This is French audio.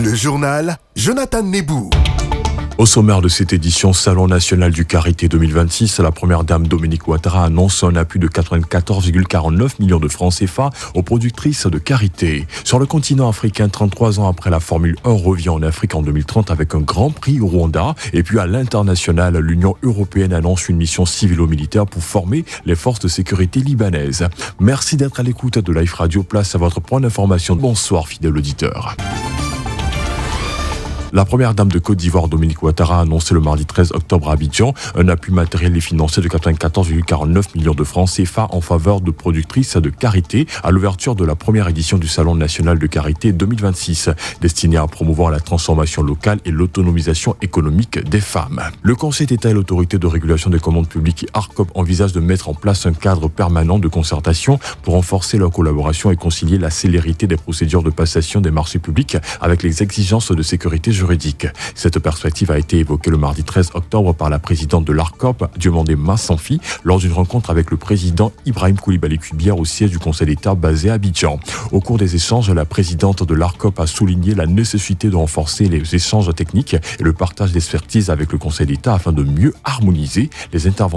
Le journal Jonathan Nebou. Au sommaire de cette édition, Salon national du Carité 2026, la première dame Dominique Ouattara annonce un appui de 94,49 millions de francs CFA aux productrices de karité. Sur le continent africain, 33 ans après la Formule 1 revient en Afrique en 2030 avec un grand prix au Rwanda. Et puis à l'international, l'Union européenne annonce une mission civilo-militaire pour former les forces de sécurité libanaises. Merci d'être à l'écoute de Life Radio. Place à votre point d'information. Bonsoir fidèle auditeur. La première dame de Côte d'Ivoire, Dominique Ouattara, a annoncé le mardi 13 octobre à Abidjan un appui matériel et financier de 94,49 millions de francs CFA en faveur de productrices de karité à l'ouverture de la première édition du Salon national de karité 2026, destiné à promouvoir la transformation locale et l'autonomisation économique des femmes. Le Conseil d'État et l'Autorité de régulation des commandes publiques ARCOP envisagent de mettre en place un cadre permanent de concertation pour renforcer leur collaboration et concilier la célérité des procédures de passation des marchés publics avec les exigences de sécurité juridique. Cette perspective a été évoquée le mardi 13 octobre par la présidente de l'ARCOP, Diomandé Massanfi, lors d'une rencontre avec le président Ibrahim Koulibaly Kubière au siège du Conseil d'État basé à Abidjan. Au cours des échanges, la présidente de l'ARCOP a souligné la nécessité de renforcer les échanges techniques et le partage d'expertise avec le Conseil d'État afin de mieux harmoniser les interventions